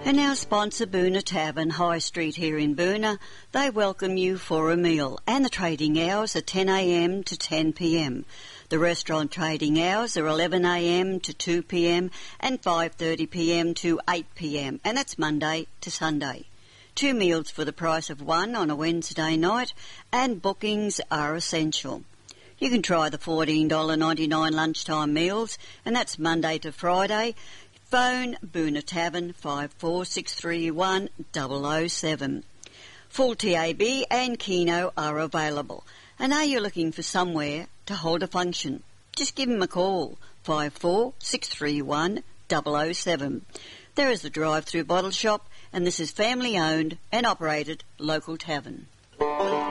And our sponsor, Boona Tavern, High Street here in Boona, they welcome you for a meal. And the trading hours are 10 a.m. to 10 p.m. The restaurant trading hours are 11 a.m. to 2 p.m. and 5:30 p.m. to 8 p.m. And that's Monday to Sunday. 2 meals for the price of one on a Wednesday night, and bookings are essential. You can try the $14.99 lunchtime meals, and that's Monday to Friday. Phone Boona Tavern 5463 007. Full TAB and Keno are available. And are you looking for somewhere to hold a function? Just give them a call, 5463 007. There is the drive-through bottle shop, and this is family-owned and operated local tavern.